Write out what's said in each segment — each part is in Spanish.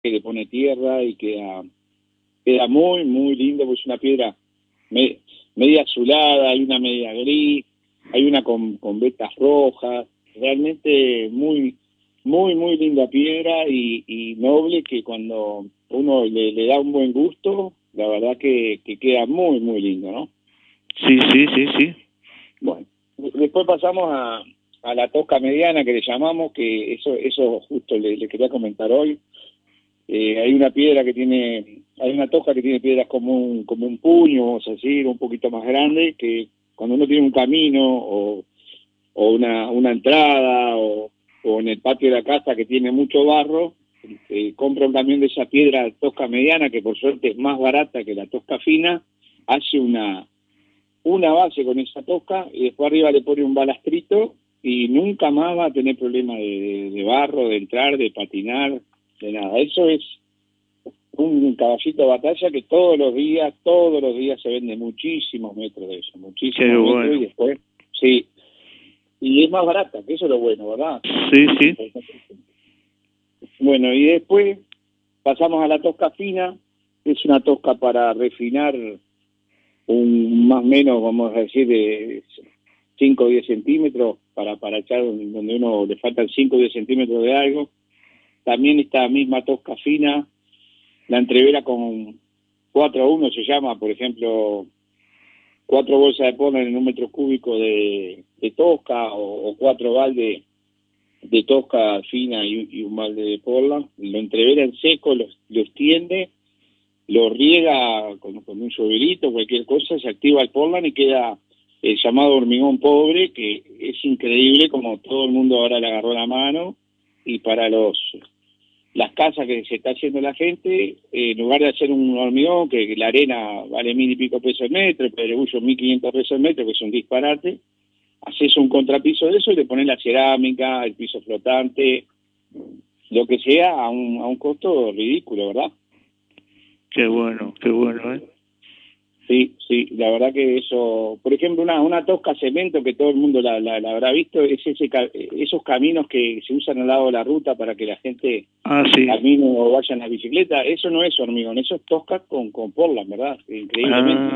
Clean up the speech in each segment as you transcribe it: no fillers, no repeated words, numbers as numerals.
que le pone tierra y queda muy, muy lindo, pues es una piedra media azulada, hay una media gris, hay una con vetas rojas, realmente muy, muy, muy linda piedra y noble, que cuando uno le da un buen gusto, la verdad que queda muy, muy lindo, ¿no? Sí, sí, sí, sí. Bueno, después pasamos a la tosca mediana que le llamamos, que eso justo le quería comentar hoy. Hay una piedra que hay una tosca que tiene piedras como un puño, vamos a decir, un poquito más grande, que cuando uno tiene un camino o una entrada o en el patio de la casa que tiene mucho barro, compra un camión de esa piedra tosca mediana, que por suerte es más barata que la tosca fina, hace una base con esa tosca y después arriba le pone un balastrito y nunca más va a tener problema de barro, de entrar, de patinar, de nada. Eso es un caballito de batalla que todos los días se vende muchísimos metros de eso, muchísimos Qué metros bueno. y después, sí, y es más barata, que eso es lo bueno, ¿verdad? Sí, sí. Bueno, y después pasamos a la tosca fina, que es una tosca para refinar más o menos, vamos a decir, de 5 o 10 centímetros, para echar donde uno le faltan 5 o 10 centímetros de algo. También esta misma tosca fina, la entrevera con 4 a 1 se llama, por ejemplo, 4 bolsas de polen en un metro cúbico de tosca o 4 baldes de tosca fina y un balde de porla, lo entrevera en seco, lo extiende, lo riega con un lloverito, cualquier cosa, se activa el portland y queda el llamado hormigón pobre, que es increíble como todo el mundo ahora le agarró la mano, y para las casas que se está haciendo la gente, en lugar de hacer un hormigón, que la arena vale 1.000 y pico pesos el metro, el pedregullo 1.500 pesos el metro, que es un disparate, haces un contrapiso de eso y le pones la cerámica, el piso flotante, lo que sea, a un costo ridículo, ¿verdad? Qué bueno, ¿eh? Sí, sí, la verdad que eso, por ejemplo, una tosca cemento que todo el mundo la habrá visto, es esos caminos que se usan al lado de la ruta para que la gente Sí. camine o vaya en la bicicleta, eso no es hormigón, eso es tosca con portland, ¿verdad? Increíblemente.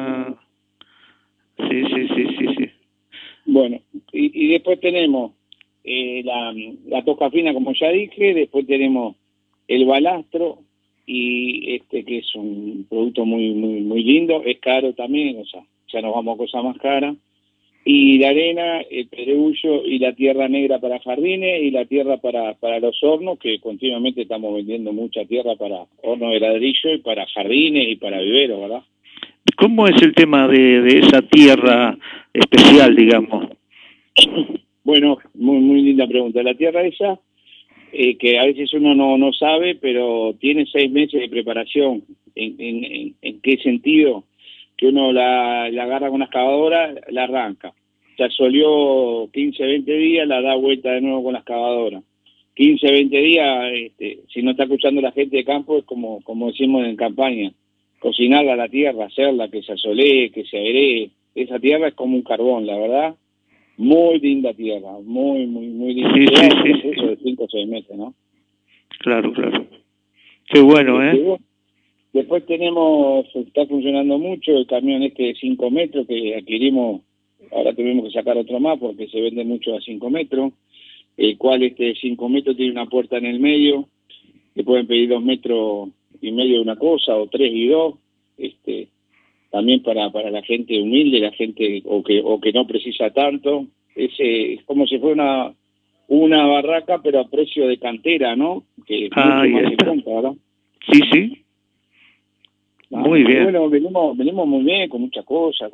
Sí, sí, sí, sí, sí. Bueno, y después tenemos la tosca fina, como ya dije, después tenemos el balastro, y que es un producto muy, muy, muy lindo, es caro también, o sea, ya nos vamos a cosas más caras, y la arena, el pedregullo y la tierra negra para jardines y la tierra para los hornos, que continuamente estamos vendiendo mucha tierra para hornos de ladrillo y para jardines y para viveros, ¿verdad? ¿Cómo es el tema de esa tierra especial, digamos? Bueno, muy, muy linda pregunta. La tierra esa, que a veces uno no sabe, pero tiene 6 meses de preparación. ¿En qué sentido? Que uno la agarra con una excavadora, la arranca. Ya solió 15, 20 días, la da vuelta de nuevo con la excavadora. 15, 20 días, si no está escuchando la gente de campo, es como decimos en campaña, cocinarla a la tierra, hacerla, que se asolee, que se airee. Esa tierra es como un carbón, la verdad. Muy linda tierra, muy, muy, muy linda. Sí. Eso de 5 o 6 meses, ¿no? Claro, claro. Qué bueno, ¿eh? Después está funcionando mucho el camión de 5 metros que adquirimos, ahora tuvimos que sacar otro más porque se vende mucho a 5 metros, el cual de 5 metros tiene una puerta en el medio, que pueden pedir 2 metros y medio de una cosa, o 3 y 2, también para la gente humilde, la gente o que no precisa tanto. Es como si fuera una barraca, pero a precio de cantera, ¿no? Que mucho más se compra, ¿verdad? Sí, sí. Muy bien. Bueno, venimos muy bien con muchas cosas,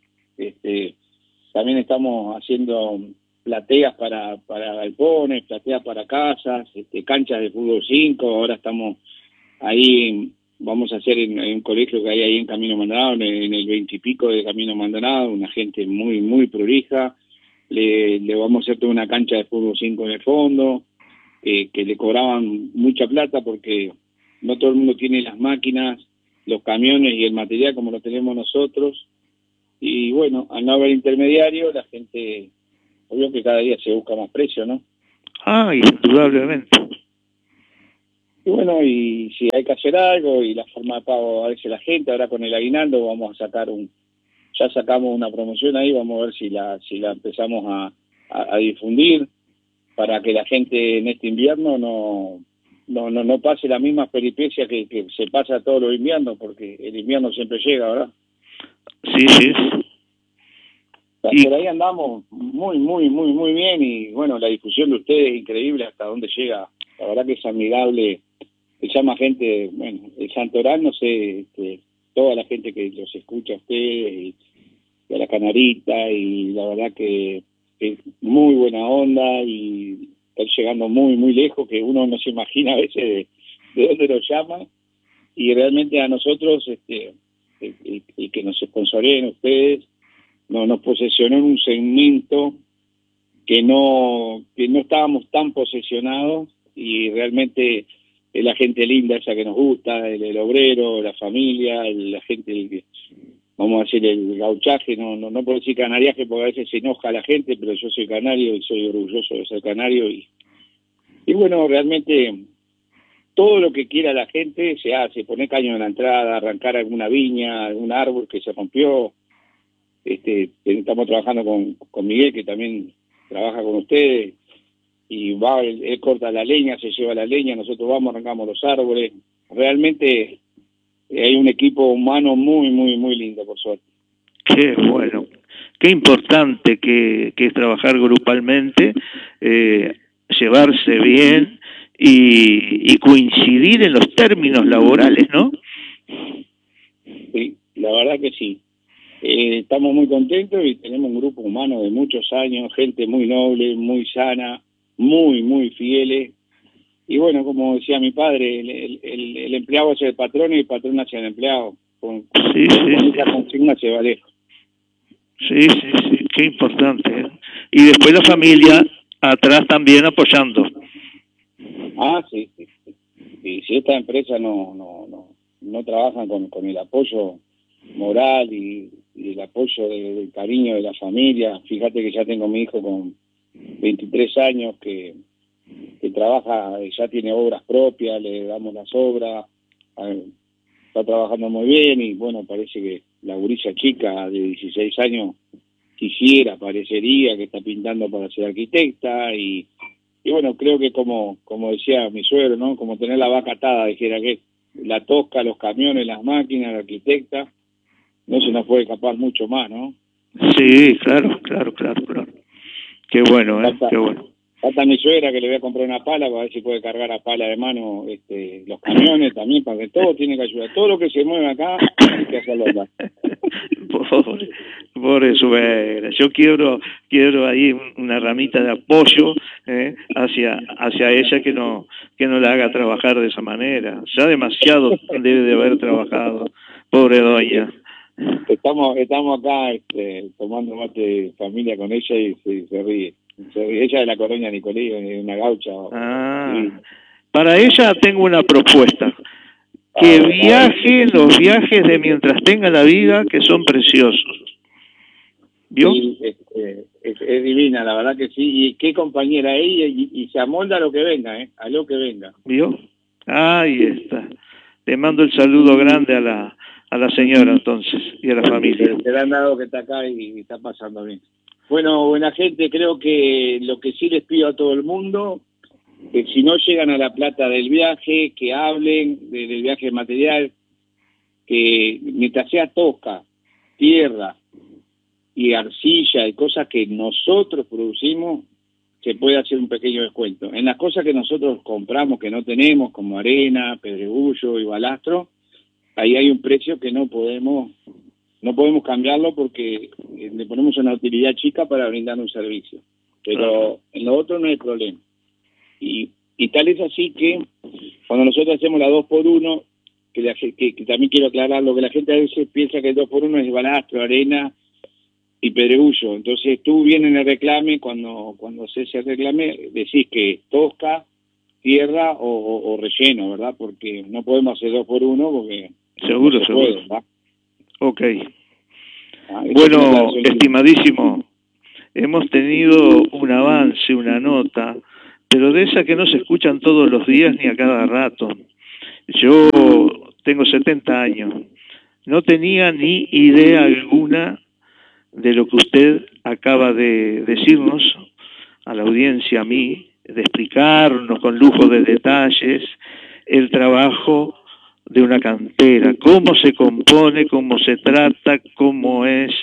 también estamos haciendo plateas para galpones, plateas para casas, canchas de fútbol 5, ahora estamos ahí, vamos a hacer en un colegio que hay ahí en Camino Maldonado, en el 20 y pico de Camino Maldonado, una gente muy, muy prolija, le vamos a hacer toda una cancha de fútbol 5 en el fondo, que le cobraban mucha plata porque no todo el mundo tiene las máquinas, los camiones y el material como lo tenemos nosotros, y bueno, al no haber intermediario, la gente, obvio que cada día se busca más precio, ¿no? Indudablemente. Y bueno, y si hay que hacer algo, y la forma de pago a veces la gente, ahora con el aguinaldo vamos a sacar ya sacamos una promoción ahí, vamos a ver si la empezamos a difundir para que la gente en este invierno no pase la misma peripecia que se pasa todos los inviernos, porque el invierno siempre llega, ¿verdad? Sí, sí. Por ahí andamos muy bien, y bueno, la difusión de ustedes es increíble hasta dónde llega. La verdad que es admirable. Se llama gente, bueno, el Santoral, no sé, toda la gente que los escucha a ustedes y a la Canarita, y la verdad que es muy buena onda y están llegando muy lejos, que uno no se imagina a veces de dónde los llama, y realmente a nosotros, y que nos sponsoren ustedes, nos posesionó en un segmento que no estábamos tan posesionados, y realmente es la gente linda esa que nos gusta, el obrero, la familia, la gente, vamos a decir, el gauchaje, no puedo decir canariaje porque a veces se enoja la gente, pero yo soy canario y soy orgulloso de ser canario, y bueno, realmente todo lo que quiera la gente se hace, poner caño en la entrada, arrancar alguna viña, algún árbol que se rompió. Estamos trabajando con Miguel, que también trabaja con ustedes, y va, él corta la leña, se lleva la leña, nosotros vamos, arrancamos los árboles. Realmente hay un equipo humano muy lindo, por suerte. Qué bueno, qué importante que es trabajar grupalmente, llevarse bien y coincidir en los términos laborales, ¿no? Sí, la verdad que sí. Estamos muy contentos y tenemos un grupo humano de muchos años, gente muy noble, muy sana, muy fieles. Y bueno, como decía mi padre, el empleado hace el patrón y el patrón hace el empleado. Con esa consigna se va lejos. Sí, qué importante, ¿eh? Y después la familia atrás también apoyando. Ah, sí. Y si esta empresa no trabajan con el apoyo moral y el apoyo del cariño de la familia, fíjate que ya tengo mi hijo con 23 años que trabaja, ya tiene obras propias, le damos las obras, está trabajando muy bien, y bueno, parece que la gurisa chica de 16 años parecería que está pintando para ser arquitecta, y bueno, creo que como decía mi suegro, ¿no? Como tener la vaca atada, dijera que la tosca, los camiones, las máquinas, la arquitecta, no se nos puede escapar mucho más, ¿no? Sí, claro. Qué bueno, qué bueno. Falta mi suegra, que le voy a comprar una pala para ver si puede cargar a pala de mano los camiones también, para que todo tiene que ayudar. Todo lo que se mueve acá hay que hacerlo acá. Pobre suegra. Yo quiero ahí una ramita de apoyo hacia ella, que no la haga trabajar de esa manera. Ya demasiado debe de haber trabajado. Pobre doña. Estamos acá tomando mate de familia con ella y se ríe. Ella es de la colonia Nicolí, una gaucha. Para ella tengo una propuesta. Que viaje los viajes de mientras tenga la vida, que son preciosos. ¿Vio? Sí, es divina, la verdad que sí. Y qué compañera ella, y se amolda a lo que venga, a lo que venga. ¿Vio? Ahí está. Le mando el saludo grande a la señora, entonces, y a la familia. Se le han dado que está acá y está pasando bien. Bueno, buena gente, creo que lo que sí les pido a todo el mundo, que si no llegan a la plata del viaje, que hablen del viaje material, que mientras sea tosca, tierra y arcilla y cosas que nosotros producimos, se puede hacer un pequeño descuento. En las cosas que nosotros compramos que no tenemos, como arena, pedregullo y balastro, ahí hay un precio que no podemos cambiarlo, porque le ponemos una utilidad chica para brindar un servicio. Pero en lo otro no hay problema. Y tal es así que cuando nosotros hacemos la 2x1, que también quiero aclarar, lo que la gente a veces piensa que el 2x1 es balastro, arena y pedregullo. Entonces tú vienes en el reclame, cuando haces el reclame, decís que tosca, tierra o relleno, ¿verdad? Porque no podemos hacer 2x1 porque... Seguro. Puede, ¿verdad? Ok. Bueno, estimadísimo, hemos tenido un avance, una nota pero de esas que no se escuchan todos los días ni a cada rato. Yo tengo 70 años, no tenía ni idea alguna de lo que usted acaba de decirnos a la audiencia, a mí, de explicarnos con lujo de detalles el trabajo de una cantera, cómo se compone, cómo se trata, cómo es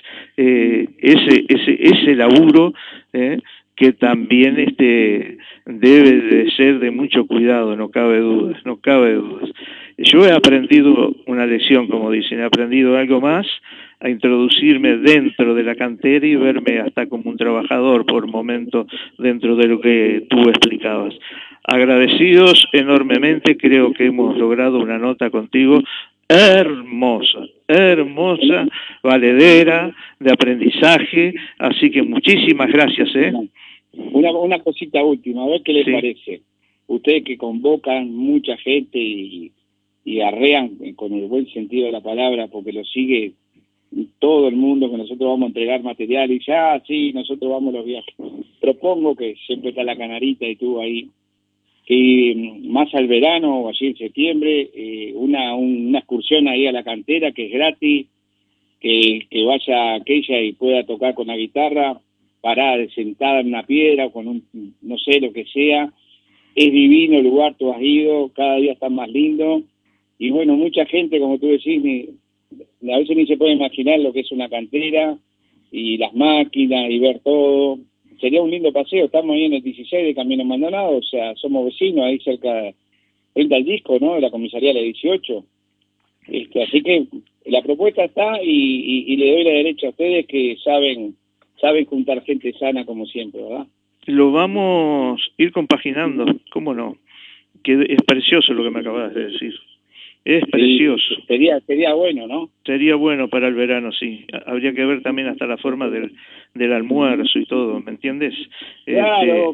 ese laburo que también debe de ser de mucho cuidado, no cabe dudas, no cabe dudas. Yo he aprendido una lección, como dicen, he aprendido algo más, a introducirme dentro de la cantera y verme hasta como un trabajador por momento dentro de lo que tú explicabas. Agradecidos enormemente, creo que hemos logrado una nota contigo hermosa, hermosa, valedera, de aprendizaje, así que muchísimas gracias. Una cosita última, a ver qué les parece. Ustedes que convocan mucha gente y arrean con el buen sentido de la palabra, porque lo sigue todo el mundo, que nosotros vamos a entregar material y ya, sí, nosotros vamos los viajes. Propongo que siempre está la Canarita y tú ahí, que más al verano o así en septiembre, una excursión ahí a la cantera que es gratis, que vaya aquella y pueda tocar con la guitarra, parada, sentada en una piedra, con un, no sé, lo que sea. Es divino el lugar, tú has ido, cada día está más lindo. Y bueno, mucha gente, como tú decís, a veces ni se puede imaginar lo que es una cantera y las máquinas y ver todo. Sería un lindo paseo. Estamos ahí en el 16 de Camino Maldonado, o sea, somos vecinos ahí cerca, frente al disco, ¿no? De la comisaría de la 18. Así que la propuesta está y le doy la derecha a ustedes que saben juntar gente sana como siempre, ¿verdad? Lo vamos a ir compaginando, ¿cómo no? Que es precioso lo que me acabas de decir. Es precioso. Sí, sería bueno, ¿no? Sería bueno para el verano, sí. Habría que ver también hasta la forma del almuerzo y todo, ¿me entiendes? Claro,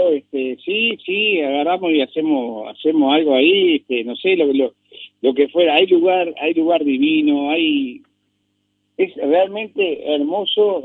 sí, agarramos y hacemos algo ahí, no sé, lo que fuera. Hay lugar divino, es realmente hermoso,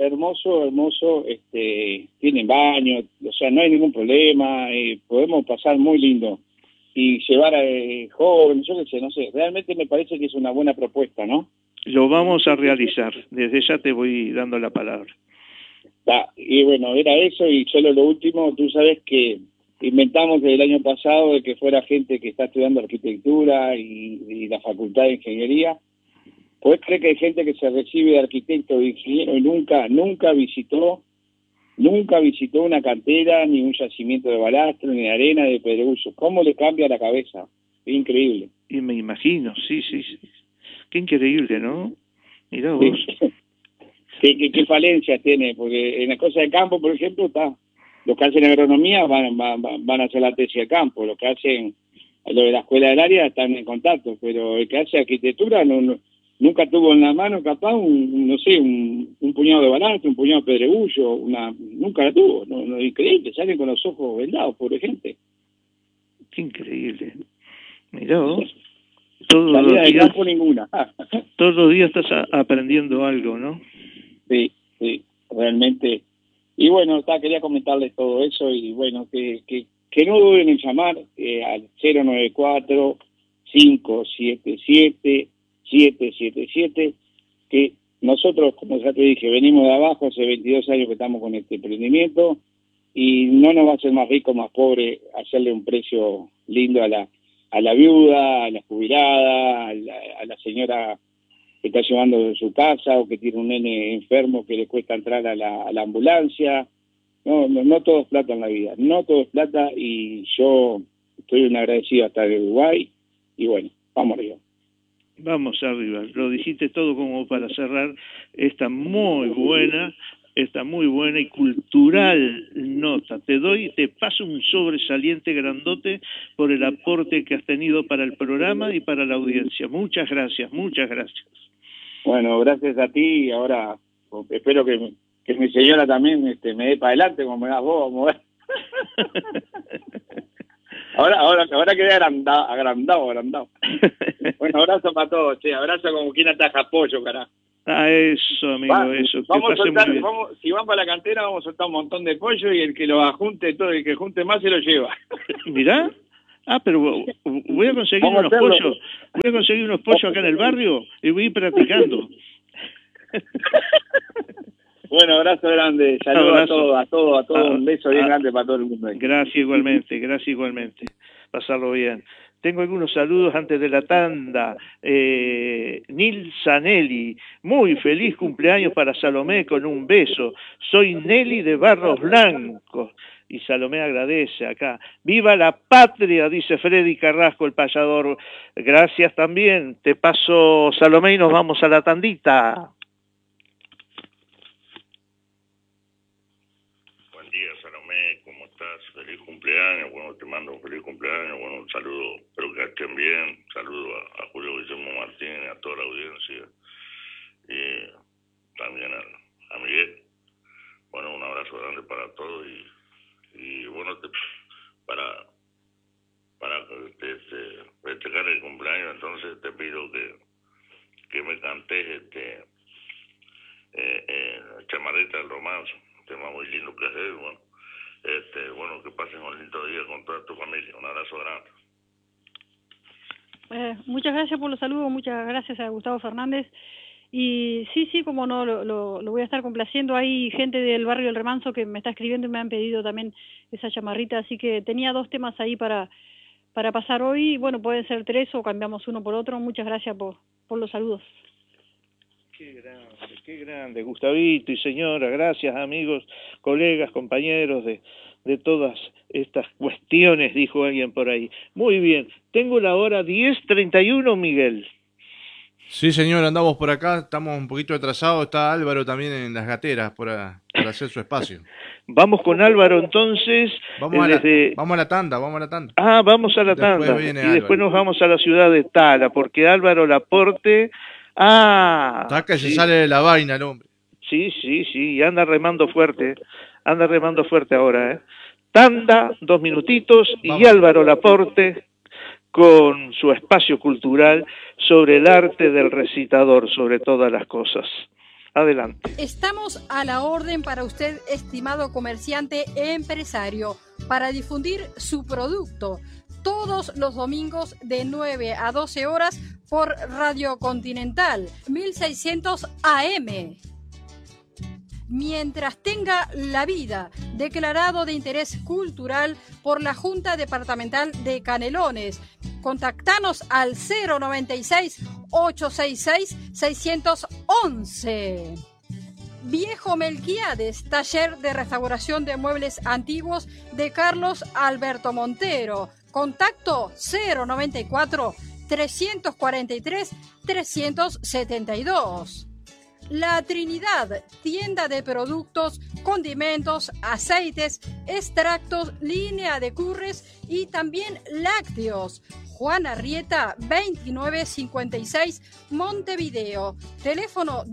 tienen baño, o sea, no hay ningún problema, podemos pasar muy lindo y llevar a jóvenes, yo qué sé, no sé, realmente me parece que es una buena propuesta, ¿no? Lo vamos a realizar, desde ya te voy dando la palabra. Y bueno, era eso, y solo lo último, tú sabes que inventamos desde el año pasado de que fuera gente que está estudiando arquitectura y la facultad de ingeniería. ¿Puedes creer que hay gente que se recibe de arquitecto o de ingeniero y nunca visitó una cantera, ni un yacimiento de balastro, ni de arena, de pedregullo? ¿Cómo le cambia la cabeza? Es increíble. Y me imagino, sí. Qué increíble, ¿no? Mirá vos. ¿Qué falencias tiene? Porque en las cosas de campo, por ejemplo, los que hacen agronomía van a hacer la tesis de campo, los que hacen lo de la escuela del área están en contacto, pero el que hace arquitectura nunca tuvo en la mano capaz un puñado de balastro, un puñado de pedregullo, nunca la tuvo. No, increíble, salen con los ojos vendados, pobre gente. Qué increíble. Mirá vos. Salida de campo ninguna. Todos los días estás aprendiendo algo, ¿no? Sí, realmente. Y bueno, quería comentarles todo eso y bueno, que no duden en llamar al 094-577-777, que nosotros, como ya te dije, venimos de abajo, hace 22 años que estamos con este emprendimiento y no nos va a hacer más rico, más pobre, hacerle un precio lindo a la viuda, a la jubilada, a la señora que está llevando de su casa o que tiene un nene enfermo que le cuesta entrar a la ambulancia. No todo es plata en la vida, no todo es plata, y yo estoy un agradecido hasta de Uruguay y bueno, vamos arriba. Vamos arriba, lo dijiste todo como para cerrar esta muy buena y cultural nota. Te paso un sobresaliente grandote por el aporte que has tenido para el programa y para la audiencia. Muchas gracias. Bueno, gracias a ti, y ahora espero que mi señora también me dé para adelante como me das vos, vamos a ver. Ahora quedé agrandado. Bueno, abrazo para todos, abrazo como quien ataja pollo, carajo. Eso, amigo, eso. Vamos a pase muy soltar, bien. si van para la cantera, vamos a soltar un montón de pollo y el que lo junte, todo el que junte más se lo lleva. Mirá. Pero voy a conseguir Vamos a unos hacerlo. pollos. Voy a conseguir unos pollos acá en el barrio y voy a ir practicando. Bueno, abrazo grande. Saludos a todos. Un beso bien grande para todo el mundo. Gracias igualmente. Pasarlo bien. Tengo algunos saludos antes de la tanda. Nil Zanelli, muy feliz cumpleaños para Salomé con un beso. Soy Nelly de Barros Blancos. Y Salomé agradece acá. ¡Viva la patria!, dice Freddy Carrasco, el payador. Gracias también. Te paso, Salomé, y nos vamos a la tandita. Buen día, Salomé, ¿cómo estás? Feliz cumpleaños. Bueno, te mando un feliz cumpleaños. Bueno, un saludo, espero que estén bien. Saludo a Julio Guillermo Martínez, a toda la audiencia. Y también a Miguel. Bueno, un abrazo grande para todos y bueno, para festejar el cumpleaños, entonces te pido que me cantes Chamarrita del Romance, un tema muy lindo que hacer. Bueno, que pasen un lindo día con toda tu familia. Un abrazo grande. Muchas gracias por los saludos, muchas gracias a Gustavo Fernández. Y sí, como no, lo voy a estar complaciendo. Hay gente del barrio del Remanso que me está escribiendo y me han pedido también esa chamarrita, así que tenía 2 temas ahí para pasar hoy. Bueno, pueden ser 3 o cambiamos uno por otro. Muchas gracias por los saludos. Qué grande, Gustavito y señora. Gracias, amigos, colegas, compañeros de todas estas cuestiones, dijo alguien por ahí. Muy bien, tengo la hora 10:31, Miguel. Sí, señor, andamos por acá, estamos un poquito atrasados, está Álvaro también en las gateras para hacer su espacio. Vamos con Álvaro entonces. Vamos a la tanda. Ah, vamos a la después tanda. Y después Álvaro. nos vamos a la ciudad de Tala, porque Álvaro Laporte... Está que sí. se sale de la vaina el hombre. Sí, y anda remando fuerte ahora, ¿eh? Tanda, 2 minutitos, Vamos. Y Álvaro Laporte con su espacio cultural sobre el arte del recitador, sobre todas las cosas. Adelante. Estamos a la orden para usted, estimado comerciante e empresario, para difundir su producto todos los domingos de 9 a 12 horas por Radio Continental 1600 AM. Mientras tenga la vida, declarado de interés cultural por la Junta Departamental de Canelones. Contactanos al 096-866-611. Viejo Melquiades, taller de restauración de muebles antiguos de Carlos Alberto Montero. Contacto 094-343-372. La Trinidad, tienda de productos, condimentos, aceites, extractos, línea de curres y también lácteos. Juan Arrieta, 2956, Montevideo. Teléfono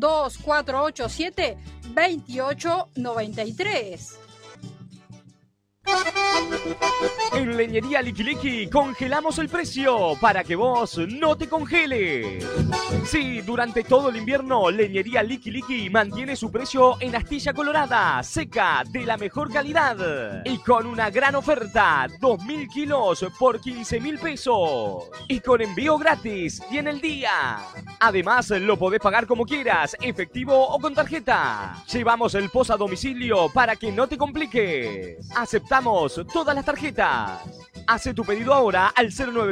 2487-2893. En Leñería Liqui Liqui congelamos el precio para que vos no te congeles. Sí, durante todo el invierno, Leñería Liqui Liqui mantiene su precio en astilla colorada, seca, de la mejor calidad. Y con una gran oferta, 2.000 kilos por 15.000 pesos. Y con envío gratis y en el día. Además, lo podés pagar como quieras, efectivo o con tarjeta. Llevamos el post a domicilio para que no te compliques. Aceptamos todas las tarjetas. Hace tu pedido ahora al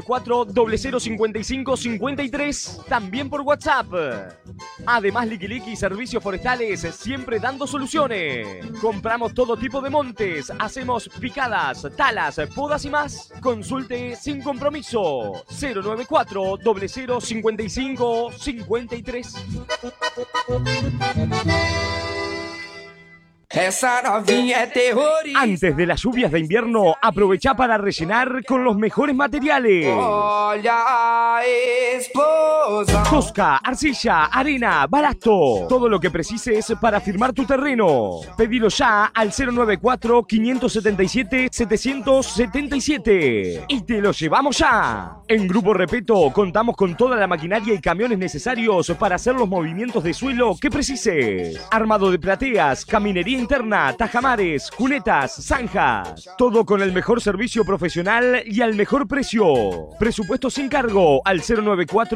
094-0055-53, también por WhatsApp. Además, Liqui Liqui Servicios Forestales, siempre dando soluciones. Compramos todo tipo de montes, hacemos picadas, talas, podas y más. Consulte sin compromiso. 094-0055-53. Esa novinha é terrorista. Antes de las lluvias de invierno, aprovecha para rellenar con los mejores materiales. Olha a esposa. explosão. Tosca, arcilla, arena, balasto. Todo lo que precises para firmar tu terreno. Pedilo ya al 094-577-777 y te lo llevamos ya. En Grupo Repeto contamos con toda la maquinaria y camiones necesarios para hacer los movimientos de suelo que precises. Armado de plateas, caminería interna, tajamares, cunetas, zanjas. Todo con el mejor servicio profesional y al mejor precio. Presupuesto sin cargo al 094